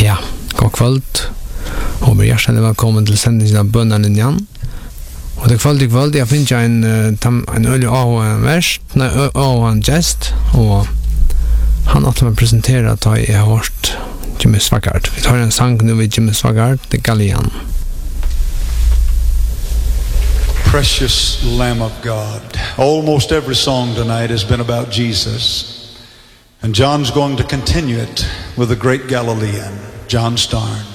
Ja, god kvöld. Og med hjertelig velkommen til sendingen av Bønnelinjen. Og det kvöld, jeg finner en øyelig en gest, og han åtte meg presentere at jeg har hørt Jimmy Swaggart. Vi tar en sang nu ved Jimmy Swaggart, The Galleon. Precious Lamb of God. Almost every song tonight has been about Jesus. And John's going to continue it with the great Galilean, John Starn.